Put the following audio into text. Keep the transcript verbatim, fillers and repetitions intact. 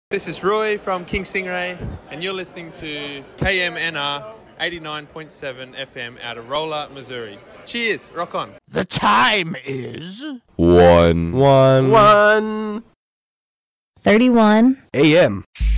This is Roy from King Stingray, and you're listening to K M N R eighty-nine point seven F M out of Rolla, Missouri. Cheers, rock on. The time is One. One. One. thirty-one A M.